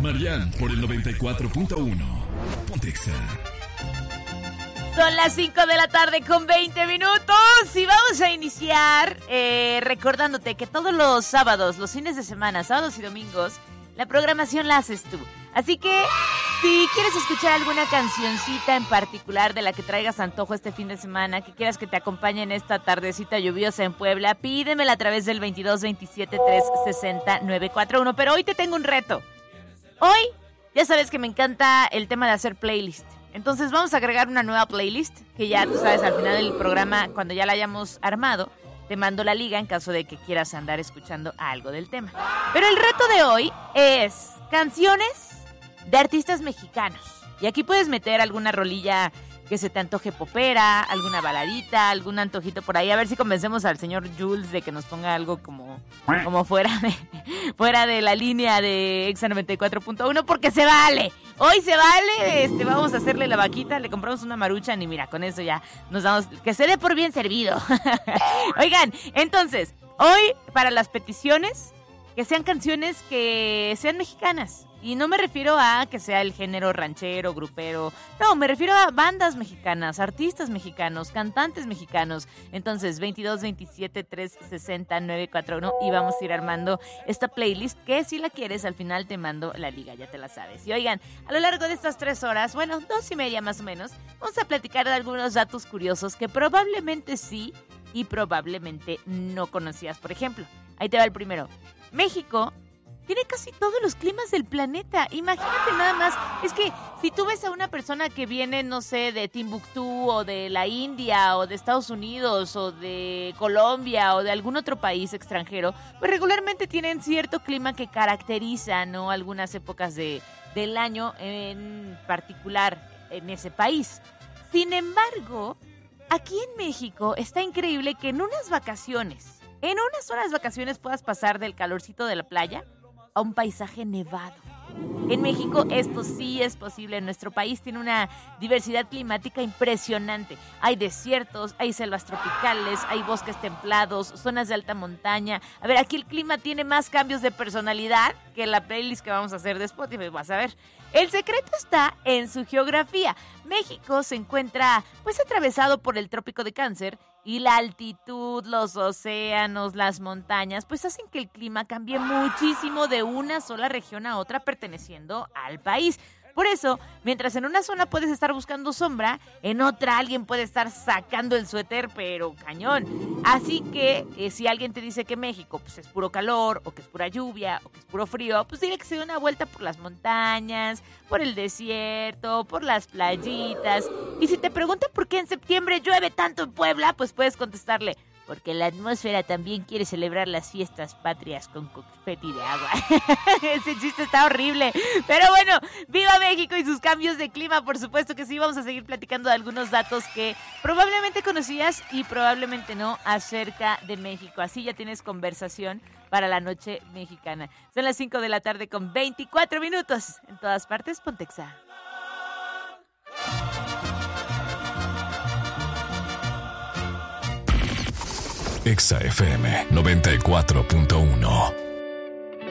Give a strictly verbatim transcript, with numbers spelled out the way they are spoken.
Marian por el noventa y cuatro punto uno. Pontexa. Son las cinco de la tarde con veinte minutos y vamos a iniciar eh, recordándote que todos los sábados, los fines de semana, sábados y domingos, la programación la haces tú. Así que si quieres escuchar alguna cancioncita en particular de la que traigas antojo este fin de semana, que quieras que te acompañe en esta tardecita lluviosa en Puebla, pídemela a través del veintidós veintisiete trescientos sesenta novecientos cuarenta y uno. Pero hoy te tengo un reto. Hoy, ya sabes que me encanta el tema de hacer playlist. Entonces vamos a agregar una nueva playlist que ya tú sabes al final del programa, cuando ya la hayamos armado, te mando la liga en caso de que quieras andar escuchando algo del tema. Pero el reto de hoy es canciones de artistas mexicanos. Y aquí puedes meter alguna rolilla que se te antoje popera, alguna baladita, algún antojito por ahí. A ver si convencemos al señor Jules de que nos ponga algo como, como fuera de, fuera de la línea de Exa noventa y cuatro punto uno, porque se vale. Hoy se vale, este, vamos a hacerle la vaquita, le compramos una maruchan y mira, con eso ya nos damos, que se dé por bien servido. Oigan, entonces, hoy para las peticiones, que sean canciones que sean mexicanas. Y no me refiero a que sea el género ranchero, grupero. No, me refiero a bandas mexicanas, artistas mexicanos, cantantes mexicanos. Entonces, veintidós veintisiete trescientos sesenta novecientos cuarenta y uno y vamos a ir armando esta playlist que si la quieres al final te mando la liga, ya te la sabes. Y oigan, a lo largo de estas tres horas, bueno, dos y media más o menos, vamos a platicar de algunos datos curiosos que probablemente sí y probablemente no conocías. Por ejemplo, ahí te va el primero. México tiene casi todos los climas del planeta. Imagínate nada más. Es que si tú ves a una persona que viene, no sé, de Timbuktu o de la India o de Estados Unidos o de Colombia o de algún otro país extranjero, pues regularmente tienen cierto clima que caracteriza, ¿no?, algunas épocas de, del año en particular en ese país. Sin embargo, aquí en México está increíble que en unas vacaciones, en unas horas vacaciones puedas pasar del calorcito de la playa a un paisaje nevado. En México esto sí es posible. Nuestro país tiene una diversidad climática impresionante. Hay desiertos, hay selvas tropicales, hay bosques templados, zonas de alta montaña. A ver, aquí el clima tiene más cambios de personalidad que la playlist que vamos a hacer de Spotify. Vas a ver. El secreto está en su geografía. México se encuentra pues atravesado por el trópico de Cáncer y la altitud, los océanos, las montañas, pues hacen que el clima cambie muchísimo de una sola región a otra perteneciendo al país. Por eso, mientras en una zona puedes estar buscando sombra, en otra alguien puede estar sacando el suéter, pero cañón. Así que, eh, si alguien te dice que México pues, es puro calor, o que es pura lluvia, o que es puro frío, pues dile que se dé una vuelta por las montañas, por el desierto, por las playitas. Y si te preguntan por qué en septiembre llueve tanto en Puebla, pues puedes contestarle: porque la atmósfera también quiere celebrar las fiestas patrias con confeti de agua. Ese chiste está horrible. Pero bueno, ¡viva México y sus cambios de clima! Por supuesto que sí, vamos a seguir platicando de algunos datos que probablemente conocías y probablemente no acerca de México. Así ya tienes conversación para la noche mexicana. Son las cinco de la tarde con veinticuatro minutos. En todas partes, Pontexa. Exa F M noventa y cuatro punto uno.